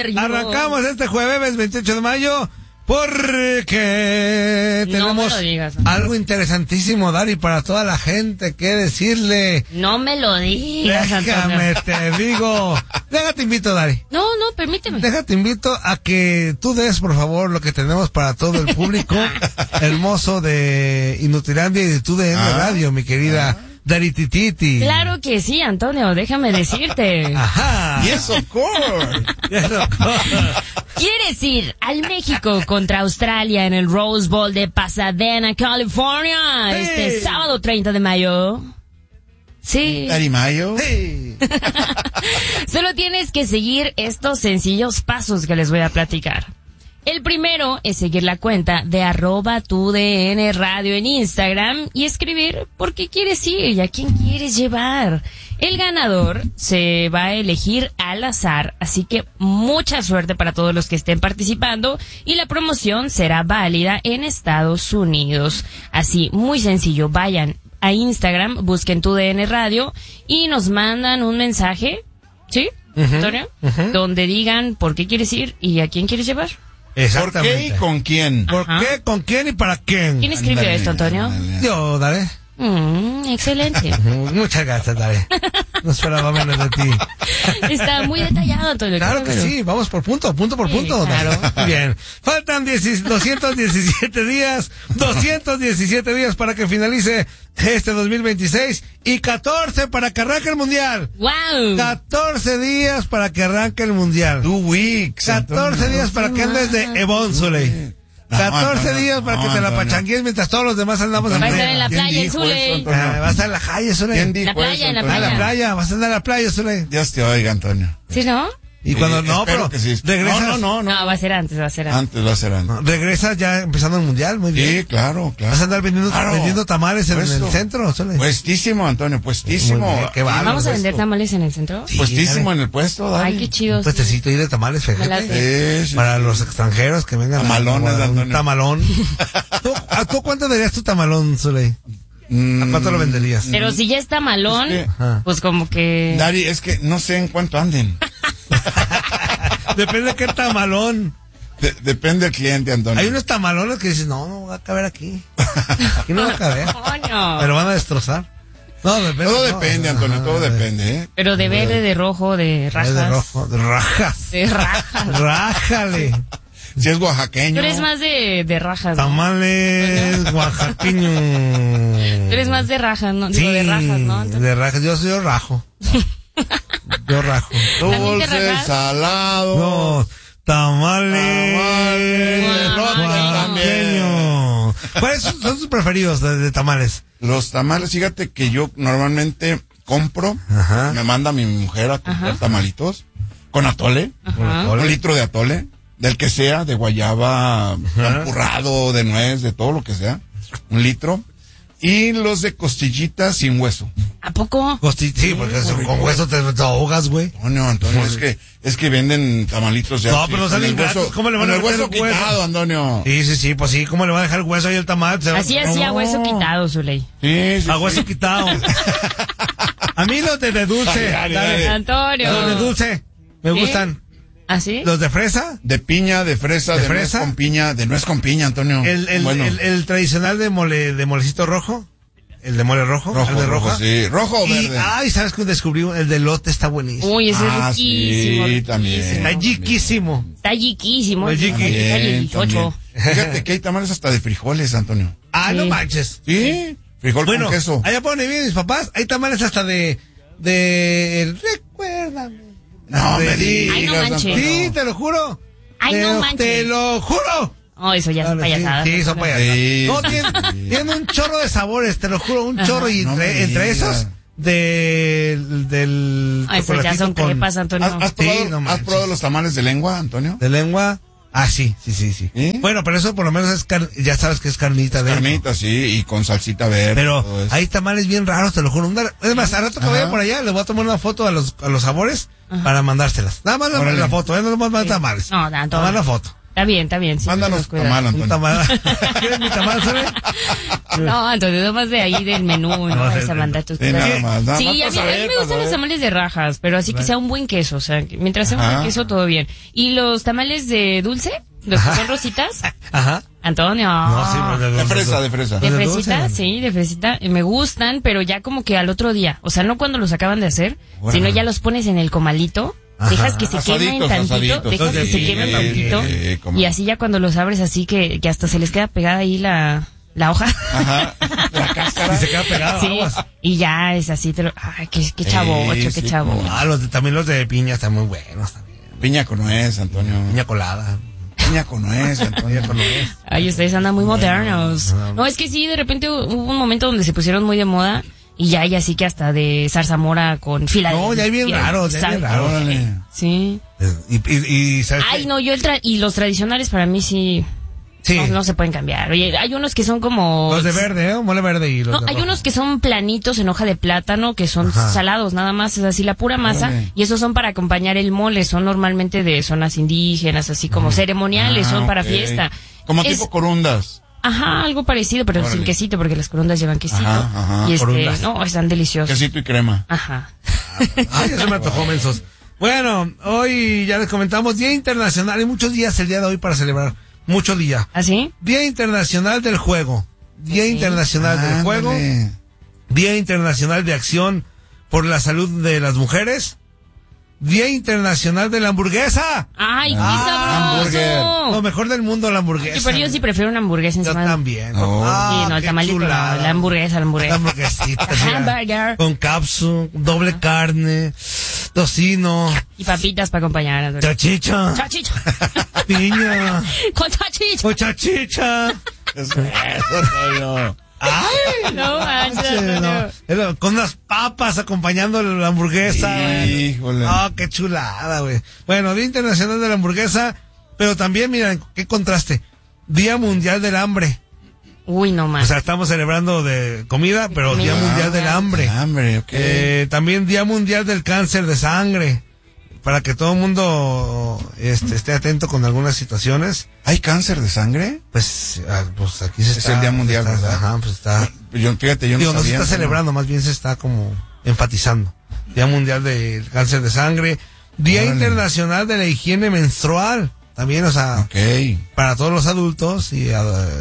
Diario. Arrancamos este jueves 28 de mayo porque tenemos algo interesantísimo, Dari, para toda la gente que decirle. No me lo digas, Déjame, Antonio. te digo. Déjate invito, Dari. No, permíteme. Déjate invito a que tú des, por favor, lo que tenemos para todo el público hermoso de Inutilandia y de TUDN Radio, mi querida Dari Tititi. Claro que sí, Antonio, déjame decirte. Ajá. Yes, of course. Yes, of course. ¿Quieres ir al México contra Australia en el Rose Bowl de Pasadena, California, este sábado 30 de mayo? Sí. ¿Dari Mayo? Sí. Solo tienes que seguir estos sencillos pasos que les voy a platicar. El primero es seguir la cuenta de @TUDN Radio en Instagram y escribir por qué quieres ir y a quién quieres llevar. El ganador se va a elegir al azar, así que mucha suerte para todos los que estén participando y la promoción será válida en Estados Unidos. Así, muy sencillo, vayan a Instagram, busquen TUDN Radio y nos mandan un mensaje, ¿sí, Antonio? Donde digan por qué quieres ir y a quién quieres llevar. ¿Por qué y con quién? ¿Por qué, con quién y para quién? ¿Quién escribió esto, Antonio? Yo, Dale. Excelente. Muchas gracias, Dale. No esperaba menos de ti. Está muy detallado, Antonio. Claro que sí, vamos por punto por punto. Claro. Bien. Faltan 217 días, 217 días para que finalice este 2026 y 14 para que arranque el Mundial. ¡Wow! 14 días para que arranque el Mundial. 2 weeks. 14 días para que andes de Evon Soleil. 14 días para que te la pachangues mientras todos los demás andamos Va a estar playa. en la playa, el Zule. Va a estar en la calle, Zule. ¿Quién dijo La playa, eso, en la Antonio? En la playa, vas a andar en la playa, Zule. Dios te oiga, Antonio. ¿Sí, no? Y cuando no, espero pero que sí. regresas. No. No, va a ser antes. Antes va a ser antes. No, regresas ya empezando el Mundial, muy bien. Sí, claro. Vas a andar vendiendo tamales en Puesto. el centro, Zule. Puestísimo, Antonio, puestísimo. Muy bien, qué bárbaro. ¿Vamos a vender tamales en el centro? Sí, Puestísimo en el puesto, Dari. Ay, qué chido. Un puestecito ahí de tamales, fíjate. Sí. Para los extranjeros que vengan. Tamalones, un Antonio. tamalón. ¿Tú cuánto darías tu tamalón, Zule? ¿A cuánto lo venderías? Pero si ya está malón, Es que- pues como que... Dari, es que no sé en cuánto anden. Depende de qué tamalón. Depende del cliente, Antonio. Hay unos tamalones que dices, no va a caber aquí. Aquí no va a caber. Coño. Pero van a destrozar. No, depende. Todo depende, Antonio, todo depende, ¿eh? Pero de verde, de rojo, de rajas. De rojo, de rajas. De rajas. Rájale. Si es oaxaqueño. Tú eres más de rajas, ¿no? Tamales oaxaqueño. Tú eres más de rajas, ¿no? Digo, de rajas, ¿no? Entonces- De rajas. Yo rajo. Yo rajo. ¿También te Dulce, rajas? salado. No, tamales oaxaqueño. ¿Cuáles son tus preferidos de tamales? Los tamales, fíjate que yo normalmente compro, Ajá. me manda mi mujer a comprar tamalitos con atole, Ajá. un litro de atole, del que sea, de guayaba, champurrado, de nuez, de todo lo que sea, un litro, y los de costillitas sin hueso. ¿A poco? Sí, porque con hueso te ahogas, güey. Antonio, es que venden tamalitos ya. No, así, pero no con salen el hueso- gratis. ¿Cómo le van con a el meter hueso el hueso? quitado, Antonio? Sí, pues sí, ¿cómo le va a dejar el hueso ahí el tamal? Así a hueso quitado, Zuley. Sí. A hueso quitado. A mí los de dulce. Dale. Dale. Antonio. Los de dulce. Me gustan. ¿Así? Los de fresa. De piña, de fresa, ¿De de nuez fresa? con piña, de nuez con piña, Antonio. Bueno. El tradicional de molecito rojo. El de mole rojo. Rojo, el de rojo, roja. sí. ¿Rojo o Y, verde? ¿sabes qué descubrí? El de lote está buenísimo. Uy, ese es Ah, riquísimo. sí, también. riquísimo. Está chiquísimo. Está chiquísimo. El yiqui. Está También. chiquichocho. Fíjate que hay tamales hasta de frijoles, Antonio. Ah, Sí. no manches. ¿Sí? Frijol Bueno, con queso. allá por donde viven mis papás, hay tamales hasta de recuérdame. No me digas, Ay, no manches. Antonio. Sí, te lo juro. Ay, no manches. Te lo juro. Oh, eso ya es payasada. Sí, son payasadas. Sí. No, tiene un chorro de sabores, te lo juro, un chorro. Y No me entre digas. esos, del Ay, pues ya chocolatito son crepas, Antonio. ¿Has Sí, probado, no has manches. probado los tamales de lengua, Antonio? de lengua. Ah, sí. ¿Sí? Bueno, pero eso por lo menos es ya sabes que es carnita de Carnita, sí, y con salsita verde. Pero todo eso. hay tamales bien raros, te lo juro. Es más, al rato que vaya por allá, les voy a tomar una foto a los sabores para mandárselas. Nada más Órale. la foto, no más tamales. No, tanto. Nada más la foto. Está bien. Sí, Mándanos tamal, Un Antonio. tamal. ¿Quieres mi tamal, sabe? No, Antonio, nomás de ahí del menú, no vas a mandar tus Sí, nada más. Nada Sí, más a mí para saber, me gustan los tamales de rajas, pero así que sea un buen queso, o sea, mientras sea un buen queso, todo bien. ¿Y los tamales de dulce? ¿Los que son rositas? Ajá. Antonio. No, sí, pues, De fresa, de fresa. ¿De ¿De fresita? dulce? Sí, de fresita. Me gustan, pero ya como que al otro día. O sea, no cuando los acaban de hacer, Bueno. sino ya los pones en el comalito. Ajá. Dejas que se quemen tantito, dejas que se quemen tantito. cómo Y no. así ya cuando los abres así que hasta se les queda pegada ahí la hoja. Ajá. La cáscara. Y se queda pegado. Sí, aguas. y ya es así. Ay, qué chavocho, sí, qué chavo. Ah, también los de piña están muy buenos también. Piña con nuez, Antonio. Piña colada. Piña con nuez, Antonio. Piña con nuez. Ay, ustedes andan muy modernos. No, es que sí, de repente hubo un momento donde se pusieron muy de moda. Y ya hay así que hasta de zarzamora con Filadelfia. No, ya hay bien raro, ya hay bien raro. Órale. Sí. Y ¿sabes Ay, qué? no, y los tradicionales para mí sí. Sí. No se pueden cambiar. Oye, hay unos que son como... Los de verde, ¿eh? Mole verde y los No, de hay rojo. unos que son planitos en hoja de plátano, que son Ajá. salados, nada más, es así la pura masa, Órale. y esos son para acompañar el mole, son normalmente de zonas indígenas, así como ceremoniales, son para ok. fiesta. Como Es- tipo corundas. Ajá, algo parecido, pero Órale. sin quesito, porque las corundas llevan quesito. Ajá, y corundas. no, están deliciosos. Quesito y crema. Ajá. Ay, ya se me antojó, mensos. Bueno, hoy ya les comentamos Día Internacional. Hay muchos días el día de hoy para celebrar. Mucho día. ¿Así? Día Internacional del Juego. Día Ok. Internacional del Juego. Ándale. Día Internacional de Acción por la Salud de las Mujeres. Día Internacional de la Hamburguesa. ¡Ay, qué hamburger. Lo sabroso! mejor del mundo, la hamburguesa. Sí, pero yo sí prefiero una hamburguesa Yo encima. también. No. Sí, no, el qué tamalito, no, chulada. la hamburguesa. La hamburguesita. mira, Hamburger. Con cápsula, doble carne, tocino, Y papitas para acompañar. Antonio. chachicha, Chachicha. piña, Con chachicha. o chachicha. Eso, Antonio. ¡Ay! No manches, Sí, no. Antonio. Con unas papas acompañando la hamburguesa. güey. Híjole. Ah, qué chulada, güey. Bueno, Día Internacional de la Hamburguesa, pero también, miren, qué contraste. Día Mundial del Hambre. Uy, no O más. sea, estamos celebrando de comida, pero Día comida. Mundial del Hambre. Hambre, ok. También Día Mundial del Cáncer de Sangre. Para que todo el mundo esté atento con algunas situaciones. ¿Hay cáncer de sangre? Pues aquí se Es está. el Día Mundial, está- ¿verdad? Ajá, pues está. Fíjate, yo Digo, no no se sabía. está celebrando, más bien se está como enfatizando. Día Mundial del Cáncer de Sangre. Día Órale. Internacional de la Higiene Menstrual. También, o sea, Ok. para todos los adultos. Y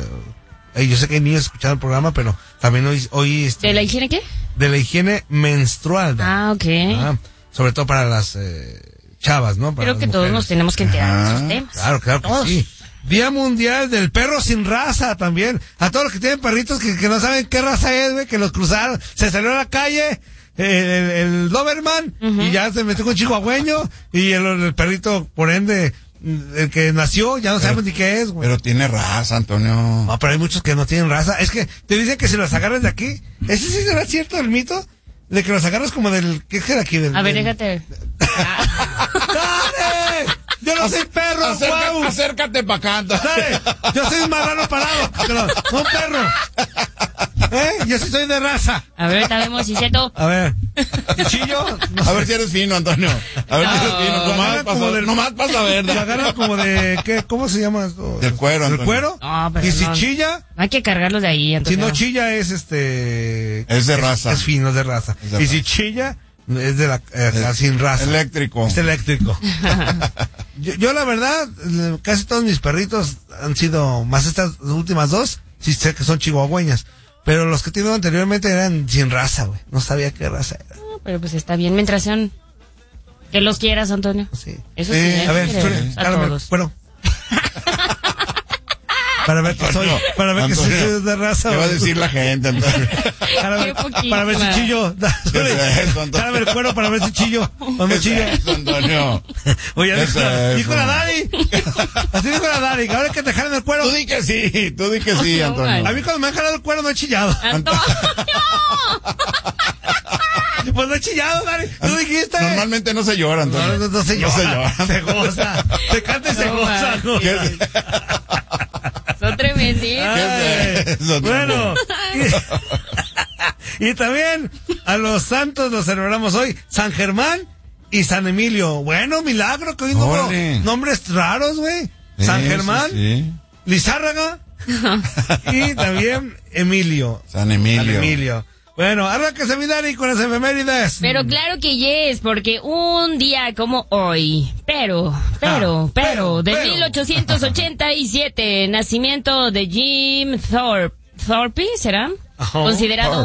yo sé que hay niños escuchando el programa, pero también hoy ¿De la higiene qué? de la higiene menstrual. Ah, ok. Ah, sobre todo para las chavas, ¿no? Para Creo las que todos mujeres. nos tenemos que enterar de Ajá. esos temas. Claro que Todos. sí. Día Mundial del Perro Sin Raza también. A todos los que tienen perritos que no saben qué raza es, güey, que los cruzaron. Se salió a la calle el Doberman y ya se metió con chihuahueño y el perrito, por ende, el que nació, ya no sabemos ni qué es, güey. Pero tiene raza, Antonio. No, pero hay muchos que no tienen raza. Es que te dicen que si los agarras de aquí, ¿ese sí será cierto el mito? De que los agarras como del... ¿Qué era aquí? A ver, déjate. ¡Dale! Yo no soy perro, guau. Acércate para acá, Antonio. Dale, yo soy un marrano parado, pero no un perro. Yo sí soy de raza. A ver, sabemos si es cierto. A ver, ¿cuchillo? No A sé. ver si eres fino, Antonio. A ver si eres fino. Lo agarra como del- Nomás pasa a ver. Lo agarra como de... ¿qué? ¿Cómo se llama esto? Del cuero, ¿Del Antonio. cuero? No, pero Y si no. chilla, Hay que cargarlo de ahí, si Antonio. no chilla es Es de raza. Es fino, es de raza. Es de Y si raza. chilla, es de la sin raza. Eléctrico. Es eléctrico. yo la verdad, casi todos mis perritos han sido, más estas últimas dos, sí sé que son chihuahueñas. Pero los que he tenido anteriormente eran sin raza, güey. No sabía qué raza era. No, pero pues está bien, mientras sean... Que los quieras, Antonio. Sí. Eso sí, A ver, queremos, a cálame, todos. bueno. Para ver que soy, para ver que Antonio, soy de raza. ¿Qué va a o- decir la gente, Antonio? Para ver, Qué poquito, para ver si man. chillo. es eso, Antonio? Dame el cuero para ver si chillo. O no ¿Qué es chillo. eso, Antonio? Oye, ¿Qué dijo, es dijo la eso? Dani. Así dijo la Dani, que ahora que te jalen el cuero. Tú di que sí, No, Antonio. A mí cuando me han jalado el cuero no he chillado. ¡Antonio! Pues no he chillado, Dani. Tú dijiste. Normalmente no se llora, Antonio. No se llora. Se goza. Se canta y se No, goza. man. ¿no? ¿Qué es- Son tremenditos. Ay, ¿Qué es eso, bueno. Y también a los santos los celebramos hoy. San Germán y San Emilio. Bueno, milagro que hoy Órale. nombres raros, güey. San Germán, sí. Lizárraga y también Emilio. San Emilio. Bueno, arráncase mi Dani con las efemérides. Pero claro que yes, porque un día como hoy, pero, de 1887, nacimiento de Jim Thorpe, ¿será? Considerado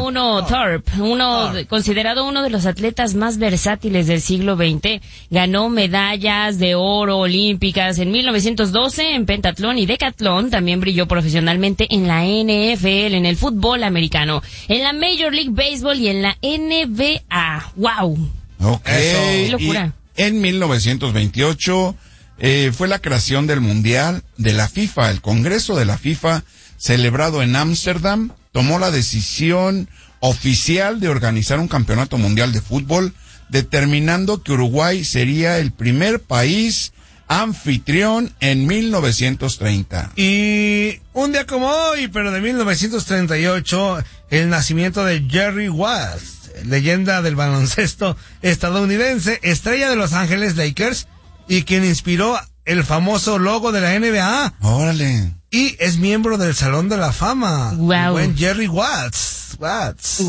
uno de los atletas más versátiles del siglo XX, ganó medallas de oro olímpicas en 1912 en pentatlón y decatlón, también brilló profesionalmente en la NFL, en el fútbol americano, en la Major League Baseball y en la NBA. ¡Wow! Ok. ¡Qué locura! Y en 1928 fue la creación del Mundial de la FIFA. El Congreso de la FIFA, celebrado en Ámsterdam, tomó la decisión oficial de organizar un campeonato mundial de fútbol, determinando que Uruguay sería el primer país anfitrión en 1930. Y un día como hoy, pero de 1938, el nacimiento de Jerry West, leyenda del baloncesto estadounidense, estrella de Los Ángeles Lakers, y quien inspiró el famoso logo de la NBA. Órale. Y es miembro del Salón de la Fama. Wow. Buen Jerry Watts. Pues.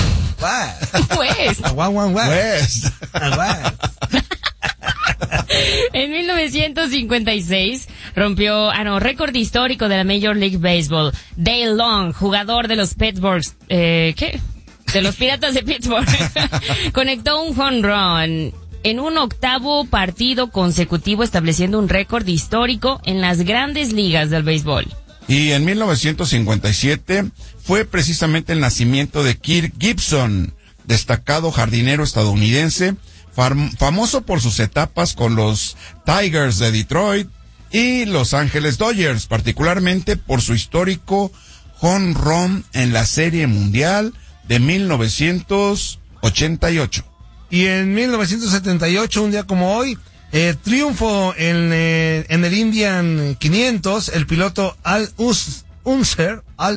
West. En 1956 rompió, récord histórico de la Major League Baseball. Dale Long, jugador de los Pittsburgh, de los Piratas de Pittsburgh, conectó un home run en un 8º partido consecutivo, estableciendo un récord histórico en las grandes ligas del béisbol. Y en 1957 fue precisamente el nacimiento de Kirk Gibson, destacado jardinero estadounidense, famoso por sus etapas con los Tigers de Detroit y Los Ángeles Dodgers, particularmente por su histórico home run en la Serie Mundial de 1988. Y en 1978, un día como hoy, triunfo en el Indian 500, el piloto Al Unser,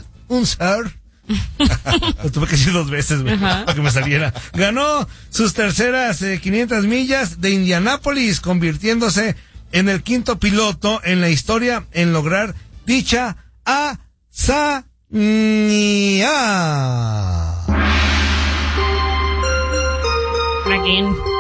lo tuve que decir 2 veces, güey, para que me saliera. Ganó sus terceras 500 millas de Indianápolis, convirtiéndose en el 5º piloto en la historia en lograr dicha hazaña. Again.